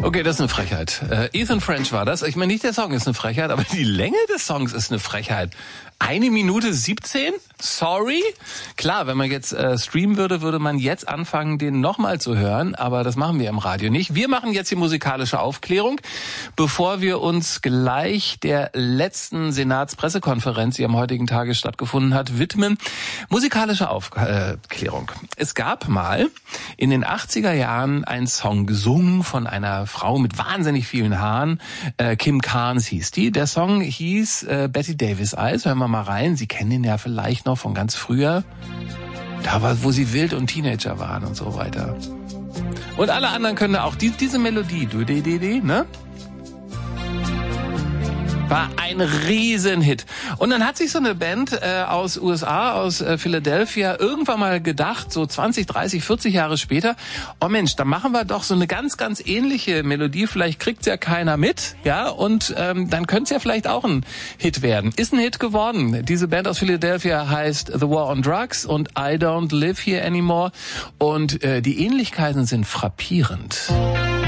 Okay, das ist eine Frechheit. Ethan French war das. Ich meine, nicht der Song ist eine Frechheit, aber die Länge des Songs ist eine Frechheit. 1 Minute 17? Sorry? Klar, wenn man jetzt streamen würde, würde man jetzt anfangen, den nochmal zu hören, aber das machen wir im Radio nicht. Wir machen jetzt die musikalische Aufklärung, bevor wir uns gleich der letzten Senatspressekonferenz, die am heutigen Tage stattgefunden hat, widmen. Musikalische Aufklärung. Es gab mal in den 80er Jahren einen Song gesungen von einer Frau mit wahnsinnig vielen Haaren. Kim Carnes hieß die. Der Song hieß Betty Davis Eyes. Hören wir mal rein. Sie kennen ihn ja vielleicht noch von ganz früher. Da war, wo sie wild und Teenager waren und so weiter. Und alle anderen können auch diese Melodie, ne? War ein Riesenhit. Und dann hat sich so eine Band aus USA, aus Philadelphia, irgendwann mal gedacht, so 20, 30, 40 Jahre später, oh Mensch, da machen wir doch so eine ganz, ganz ähnliche Melodie, vielleicht kriegt's ja keiner mit, ja, und dann könnte es ja vielleicht auch ein Hit werden. Ist ein Hit geworden. Diese Band aus Philadelphia heißt The War on Drugs und I Don't Live Here Anymore und die Ähnlichkeiten sind frappierend.